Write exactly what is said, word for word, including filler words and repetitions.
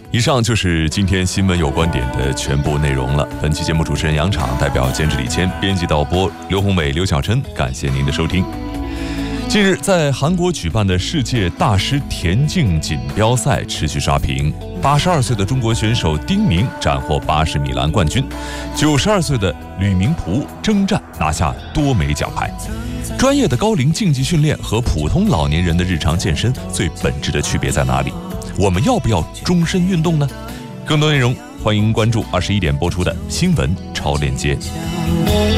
以上就是今天新闻有观点的全部内容了。本期节目主持人杨昶，代表监制李谦，编辑导播刘宏伟、刘晓琛，感谢您的收听。近日，在韩国举办的世界大师田径锦标赛持续刷屏，八十二岁的中国选手丁宁斩获八十米栏冠军，九十二岁的吕明璞征战拿下多枚奖牌。专业的高龄竞技训练和普通老年人的日常健身最本质的区别在哪里？我们要不要终身运动呢？更多内容欢迎关注二十一点播出的新闻超链接。